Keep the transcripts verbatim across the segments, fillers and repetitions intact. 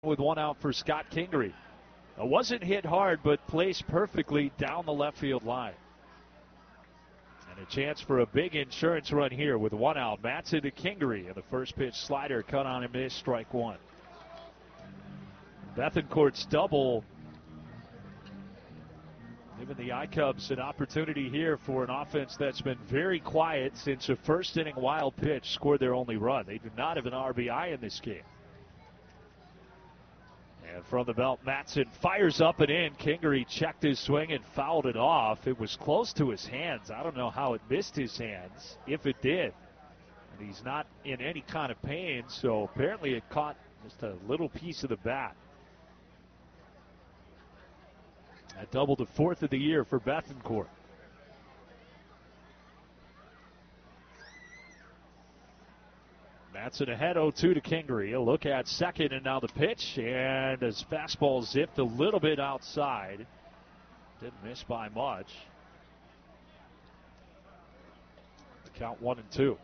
with one out for Scott Kingery. It wasn't hit hard, but placed perfectly down the left field line. And a chance for a big insurance run here with one out. Matson to Kingery, and the first pitch slider cut on and missed, strike one. Bethancourt's double giving the I-Cubs an opportunity here for an offense that's been very quiet since a first inning wild pitch scored their only run. They do not have an R B I in this game. And from the belt, Matson fires up and in. Kingery checked his swing and fouled it off. It was close to his hands. I don't know how it missed his hands, if it did. And he's not in any kind of pain, so apparently it caught just a little piece of the bat. That doubled the fourth of the year for Bethancourt. Matson ahead oh two to Kingery. A look at second, and now the pitch. And his fastball zipped a little bit outside. Didn't miss by much. Count one and two.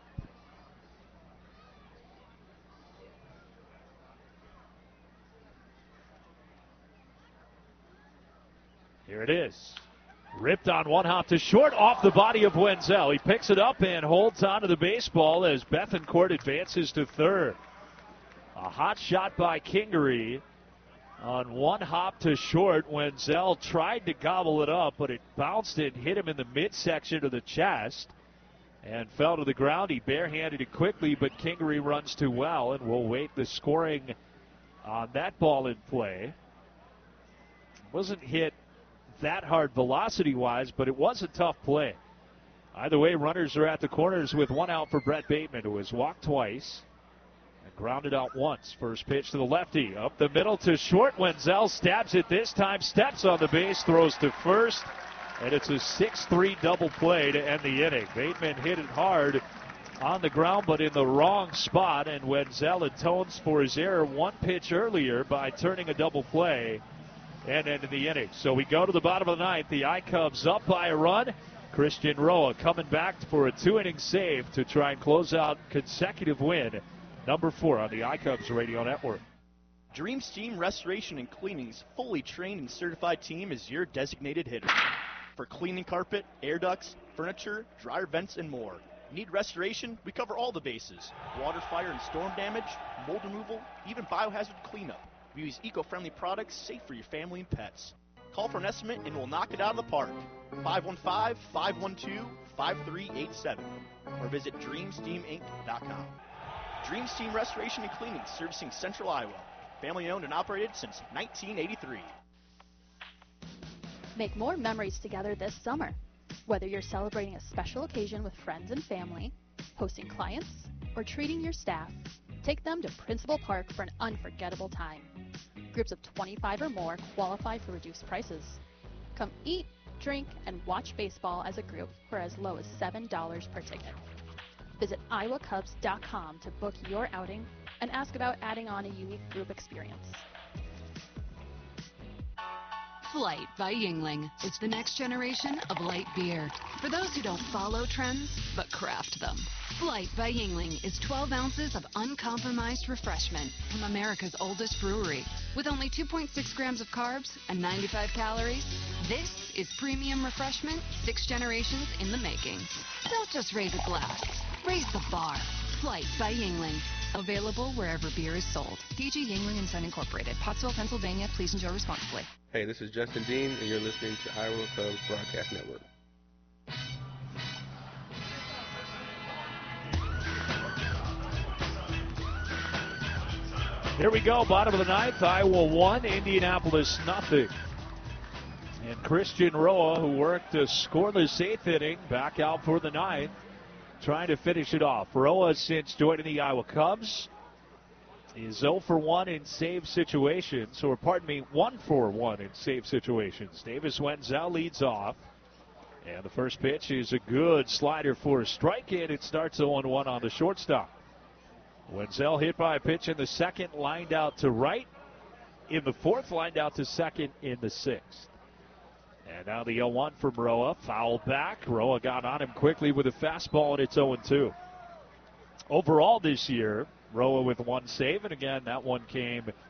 Here it is. Ripped on one hop to short, off the body of Wenzel. He picks it up and holds onto the baseball as Bethancourt advances to third. A hot shot by Kingery on one hop to short. Wenzel tried to gobble it up, but it bounced and hit him in the midsection of the chest and fell to the ground. He barehanded it quickly, but Kingery runs too well, and we'll wait the scoring on that ball in play. Wasn't hit that hard velocity-wise, but it was a tough play. Either way, runners are at the corners with one out for Brett Bateman, who has walked twice and grounded out once. First pitch to the lefty, up the middle to short. Wenzel stabs it this time, steps on the base, throws to first, and it's a six three double play to end the inning. Bateman hit it hard on the ground, but in the wrong spot, and Wenzel atones for his error one pitch earlier by turning a double play and ending the inning. So we go to the bottom of the ninth. The I-Cubs up by a run. Christian Roa coming back for a two-inning save to try and close out consecutive win number four on the I-Cubs Radio Network. Dream Steam Restoration and Cleaning's fully trained and certified team is your designated hitter. For cleaning carpet, air ducts, furniture, dryer vents, and more. Need restoration? We cover all the bases. Water, fire, and storm damage, mold removal, even biohazard cleanup. We use eco-friendly products safe for your family and pets. Call for an estimate and we'll knock it out of the park. five one five, five one two, five three eight seven or visit dream steam inc dot com. Dream Steam Restoration and Cleaning, servicing Central Iowa. Family owned and operated since nineteen eighty-three. Make more memories together this summer. Whether you're celebrating a special occasion with friends and family, hosting clients, or treating your staff, take them to Principal Park for an unforgettable time. Groups of twenty-five or more qualify for reduced prices. Come eat, drink, and watch baseball as a group for as low as seven dollars per ticket. Visit iowa cubs dot com to book your outing and ask about adding on a unique group experience. Flight by Yuengling. It's the next generation of light beer. For those who don't follow trends, but craft them. Flight by Yuengling is twelve ounces of uncompromised refreshment from America's oldest brewery. With only two point six grams of carbs and ninety-five calories, this is premium refreshment six generations in the making. Don't just raise a glass. Raise the bar. Flight by Yuengling. Available wherever beer is sold. D G Yuengling and Son Incorporated. Pottsville, Pennsylvania. Please enjoy responsibly. Hey, this is Justin Dean, and you're listening to Iowa Cubs Broadcast Network. Here we go, bottom of the ninth. Iowa one, Indianapolis nothing. And Christian Roa, who worked a scoreless eighth inning, back out for the ninth, trying to finish it off. Roa, since joining the Iowa Cubs, is oh for one in save situations, or pardon me, one for one in save situations. Davis Wenzel leads off, and the first pitch is a good slider for a strike, and it starts oh one on the shortstop. Wenzel hit by a pitch in the second, lined out to right. In the fourth, lined out to second in the sixth. And now the oh one from Roa, foul back. Roa got on him quickly with a fastball, and it's oh two. Overall this year, Roa with one save, and again, that one came